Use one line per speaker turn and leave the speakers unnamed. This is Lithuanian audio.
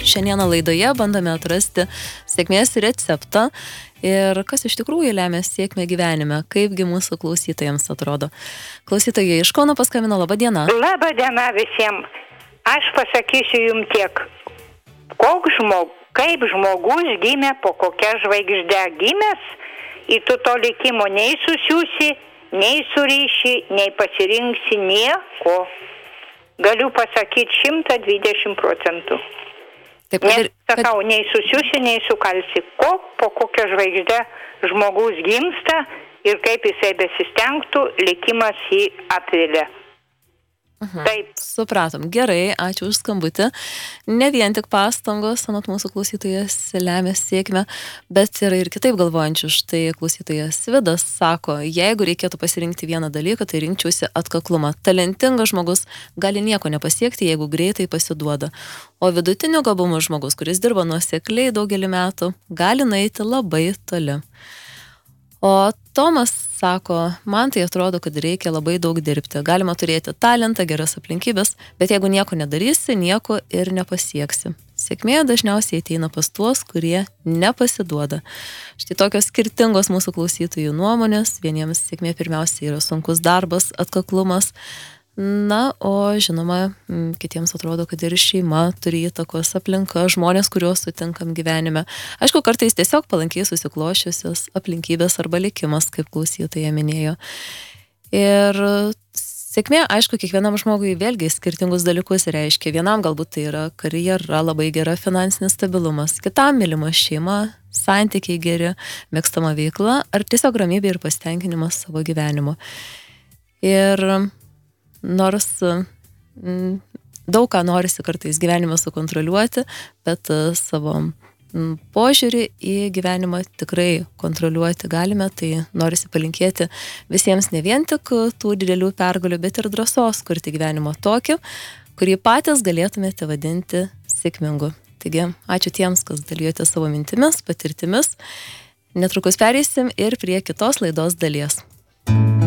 šiandieną laidoje bandome atrasti sėkmės receptą ir kas iš tikrųjų lemia sėkmę gyvenime, kaipgi mūsų klausytojams atrodo. Klausytojai iš Kauno paskambino, laba diena.
Labą dieną visiems. Aš pasakysiu jums tiek, kaip žmogus gimė, po kokią žvaigždę gimęs, ir tu to likimo nei susiūsi, nei suriši, nei pasirinksi nieko. Galiu pasakyti 120%.
Taip,
Nes sakau, nei susiūsi, nei sukalsi. Po kokią žvaigždę žmogus gimsta ir kaip jisai besistengtų, likimas jį atvelia.
Taip. Supratom. Gerai, ačiū už skambutį. Ne vien tik pastangos, anot mūsų klausytojas lemia sėkmę, bet yra ir kitaip galvojančių. Štai klausytojas Vidas sako, jeigu reikėtų pasirinkti vieną dalyką, tai rinkčiausi atkaklumą. Talentingas žmogus gali nieko nepasiekti, jeigu greitai pasiduoda. O vidutinio gabumo žmogus, kuris dirba nuosekliai daugelį metų, gali nueiti labai toli. O Tomas sako, man tai atrodo, kad reikia labai daug dirbti. Galima turėti talentą, geras aplinkybės, bet jeigu nieko nedarysi, nieko ir nepasieksi. Sėkmė dažniausiai ateina pas tuos, kurie nepasiduoda. Štai tokios skirtingos mūsų klausytojų nuomonės. Vieniems sėkmė pirmiausia yra sunkus darbas, atkaklumas. Na, o žinoma, kitiems atrodo, kad ir šeima turi įtakos, aplinka, žmonės, kuriuos sutinkam gyvenime. Aišku, kartais tiesiog palankiai susiklošiusios aplinkybės arba likimas, kaip klausytoja minėjo. Ir sėkmė, aišku, kiekvienam žmogui vėlgi skirtingus dalykus reiškia. Vienam galbūt tai yra karjera, labai gera finansinis stabilumas, kitam mylima šeima, santykiai geri, mėgstama veikla ar tiesiog ramybė ir pasitenkinimas savo gyvenimo. Ir nors daug ką norisi kartais gyvenimą sukontroliuoti, bet savo požiūrį į gyvenimą tikrai kontroliuoti galime, tai norisi palinkėti visiems ne vien tik tų didelių pergalių, bet ir drąsos kurti gyvenimą tokį, kurį patys galėtumėte vadinti sėkmingu. Taigi, ačiū tiems, kas dalijate savo mintimis, patirtimis. Netrukus pereisim ir prie kitos laidos dalies.